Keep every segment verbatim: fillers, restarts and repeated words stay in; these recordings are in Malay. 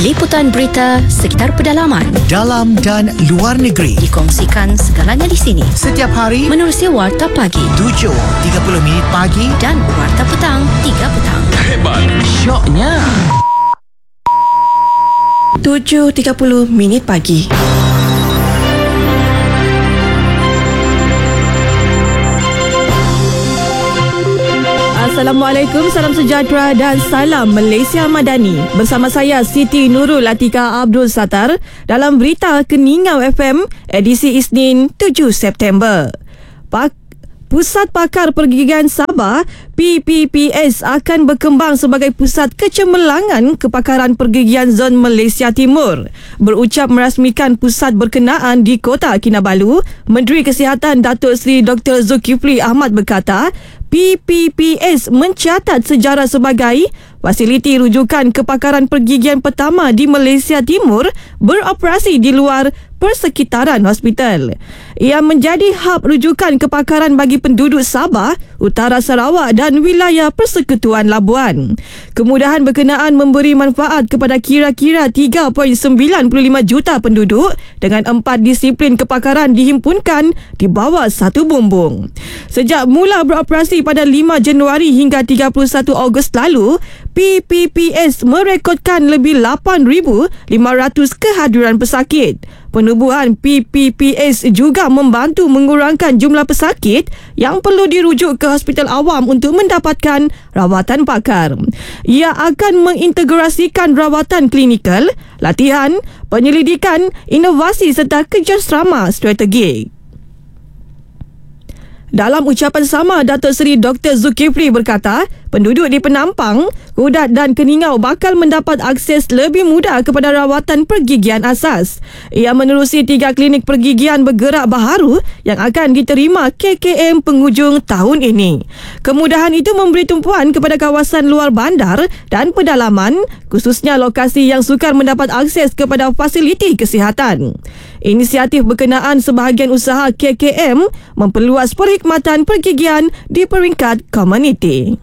Liputan berita sekitar pedalaman, dalam dan luar negeri, dikongsikan segalanya di sini. Setiap hari menerusi Warta Pagi tujuh tiga puluh minit pagi dan Warta Petang tiga petang. Hebat, syoknya tujuh tiga puluh minit pagi. Assalamualaikum, salam sejahtera dan salam Malaysia Madani. Bersama saya Siti Nurul Atika Abdul Sattar dalam berita Keningau F M edisi Isnin tujuh September. Pak Pusat Pakar Pergigian Sabah P P P S akan berkembang sebagai pusat kecemerlangan kepakaran pergigian zon Malaysia Timur. Berucap merasmikan pusat berkenaan di Kota Kinabalu, Menteri Kesihatan Datuk Seri Doktor Zulkifli Ahmad berkata, P P P S mencatat sejarah sebagai fasiliti rujukan kepakaran pergigian pertama di Malaysia Timur beroperasi di luar persekitaran hospital. Ia menjadi hub rujukan kepakaran bagi penduduk Sabah, Utara Sarawak dan wilayah Persekutuan Labuan. Kemudahan berkenaan memberi manfaat kepada kira-kira tiga perpuluhan sembilan lima juta penduduk dengan empat disiplin kepakaran dihimpunkan di bawah satu bumbung. Sejak mula beroperasi pada lima Januari hingga tiga puluh satu Ogos lalu, P P P S merekodkan lebih lapan ribu lima ratus kehadiran pesakit. Penubuhan P P P S juga membantu mengurangkan jumlah pesakit yang perlu dirujuk ke hospital awam untuk mendapatkan rawatan pakar. Ia akan mengintegrasikan rawatan klinikal, latihan, penyelidikan, inovasi serta kerjasama strategik. Dalam ucapan sama, Datuk Seri Doktor Zulkifli berkata, penduduk di Penampang, Kudat dan Keningau bakal mendapat akses lebih mudah kepada rawatan pergigian asas. Ia menerusi tiga klinik pergigian bergerak baharu yang akan diterima K K M penghujung tahun ini. Kemudahan itu memberi tumpuan kepada kawasan luar bandar dan pedalaman, khususnya lokasi yang sukar mendapat akses kepada fasiliti kesihatan. Inisiatif berkenaan sebahagian usaha K K M memperluas perkhidmatan pergigian di peringkat komuniti.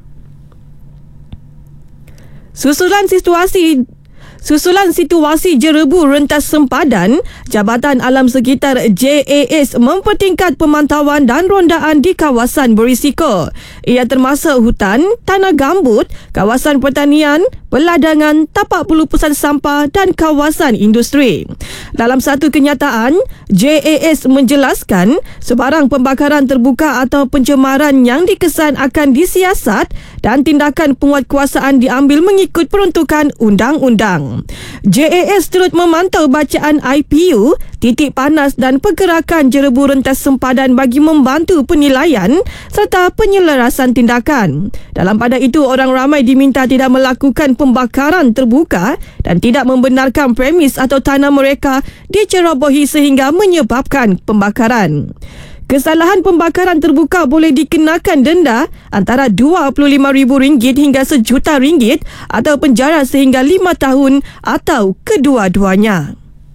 Susulan situasi Susulan situasi jerebu rentas sempadan, Jabatan Alam Sekitar J A S mempertingkat pemantauan dan rondaan di kawasan berisiko. Ia termasuk hutan, tanah gambut, kawasan pertanian, peladangan, tapak pelupusan sampah dan kawasan industri. Dalam satu kenyataan, J A S menjelaskan sebarang pembakaran terbuka atau pencemaran yang dikesan akan disiasat dan tindakan penguatkuasaan diambil mengikut peruntukan undang-undang. J A S turut memantau bacaan I P U, titik panas dan pergerakan jerebu rentas sempadan bagi membantu penilaian serta penyelarasan tindakan. Dalam pada itu, orang ramai diminta tidak melakukan pembakaran terbuka dan tidak membenarkan premis atau tanah mereka dicerobohi sehingga menyebabkan pembakaran. Kesalahan pembakaran terbuka boleh dikenakan denda antara dua puluh lima ribu ringgit hingga sejuta ringgit atau penjara sehingga lima tahun atau kedua-duanya.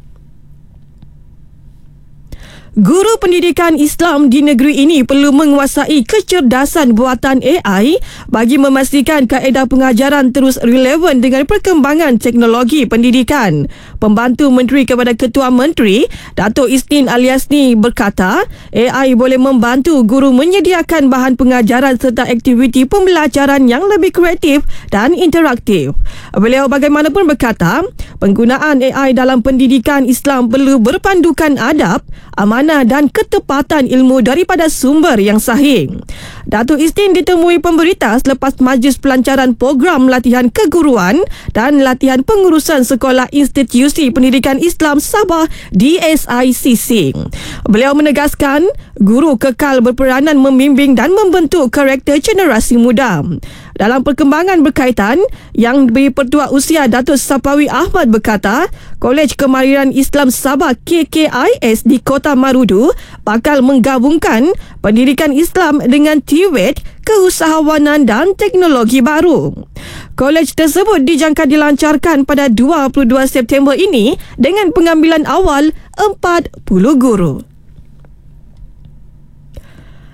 Guru pendidikan Islam di negeri ini perlu menguasai kecerdasan buatan A I bagi memastikan kaedah pengajaran terus relevan dengan perkembangan teknologi pendidikan. Pembantu Menteri kepada Ketua Menteri, Datuk Isnin Aliasni berkata, A I boleh membantu guru menyediakan bahan pengajaran serta aktiviti pembelajaran yang lebih kreatif dan interaktif. Beliau bagaimanapun berkata, penggunaan A I dalam pendidikan Islam perlu berpandukan adab, amanah dan ketepatan ilmu daripada sumber yang sahih. Datuk Isnin ditemui pemberita selepas majlis pelancaran program latihan keguruan dan latihan pengurusan sekolah Institusi Pendidikan Islam Sabah D S I C C. Beliau menegaskan, guru kekal berperanan membimbing dan membentuk karakter generasi muda. Dalam perkembangan berkaitan, Yang Dipertua Usia Datuk Sapawi Ahmad berkata, Kolej Kemahiran Islam Sabah K K I S di Kota Marudu bakal menggabungkan pendidikan Islam dengan T W E T, keusahawanan dan teknologi baru. Kolej tersebut dijangka dilancarkan pada dua puluh dua September ini dengan pengambilan awal empat puluh guru.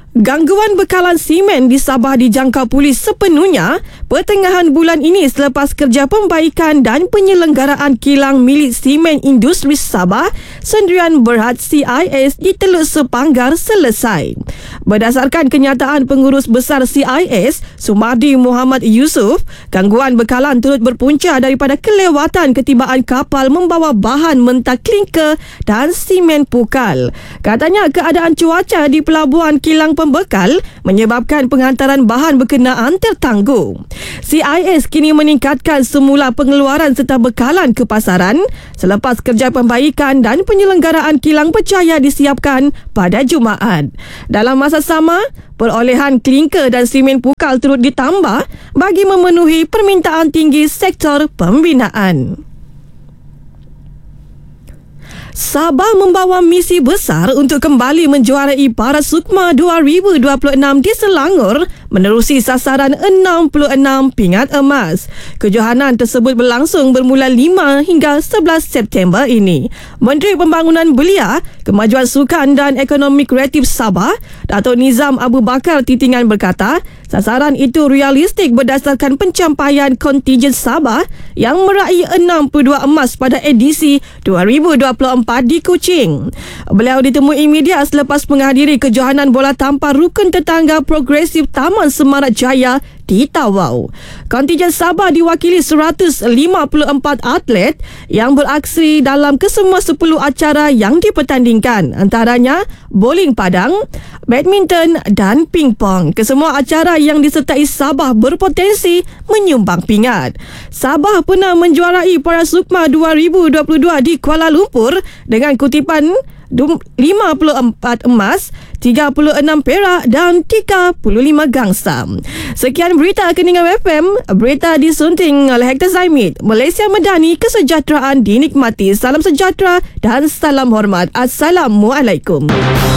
Gangguan bekalan simen di Sabah dijangka pulih sepenuhnya pertengahan bulan ini selepas kerja pembaikan dan penyelenggaraan kilang milik Simen Industri Sabah Sendirian Berhad C I S di Teluk Sepanggar selesai. Berdasarkan kenyataan pengurus besar C I S, Sumardi Muhammad Yusof, gangguan bekalan turut berpunca daripada kelewatan ketibaan kapal membawa bahan mentah klinker dan simen pukal. Katanya keadaan cuaca di pelabuhan kilang pembekal menyebabkan penghantaran bahan berkenaan tertangguh. C I S kini meningkatkan semula pengeluaran serta bekalan ke pasaran selepas kerja pembaikan dan penyelenggaraan kilang percaya disiapkan pada Jumaat. Dalam masa sama, perolehan klinker dan simen pukal turut ditambah bagi memenuhi permintaan tinggi sektor pembinaan. Sabah membawa misi besar untuk kembali menjuarai Parasukma dua ribu dua puluh enam di Selangor menerusi sasaran enam puluh enam pingat emas. Kejohanan tersebut berlangsung bermula lima hingga sebelas September ini. Menteri Pembangunan Belia, Kemajuan Sukan dan Ekonomi Kreatif Sabah, Datuk Nizam Abu Bakar Titingan berkata, sasaran itu realistik berdasarkan pencapaian kontingen Sabah yang meraih enam puluh dua emas pada edisi dua ribu dua puluh empat di Kuching. Beliau ditemui media selepas menghadiri kejohanan bola tampar rukun tetangga progresif Taman Semarak Jaya di Tawau. Kontingen Sabah diwakili seratus lima puluh empat atlet yang beraksi dalam kesemua sepuluh acara yang dipertandingkan, antaranya bowling padang, badminton dan pingpong. Kesemua acara yang disertai Sabah berpotensi menyumbang pingat. Sabah pernah menjuarai Parasukma dua ribu dua puluh dua di Kuala Lumpur dengan kutipan lima puluh empat emas, tiga puluh enam perak dan tiga puluh lima gangsa. Sekian berita Keningau F M. Berita disunting oleh Hector Zaimid. Malaysia Madani, kesejahteraan dinikmati. Salam sejahtera dan salam hormat. Assalamualaikum.